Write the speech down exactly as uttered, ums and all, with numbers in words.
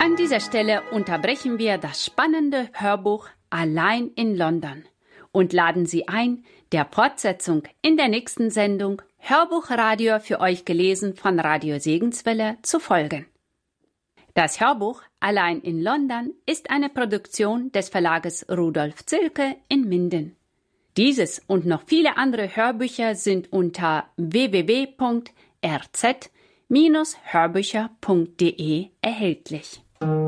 An dieser Stelle unterbrechen wir das spannende Hörbuch Allein in London und laden Sie ein, der Fortsetzung in der nächsten Sendung Hörbuchradio für euch gelesen von Radio Segenswelle zu folgen. Das Hörbuch Allein in London ist eine Produktion des Verlages Rudolf Zilke in Minden. Dieses und noch viele andere Hörbücher sind unter w w w punkt r z Bindestrich hörbücher punkt d e erhältlich.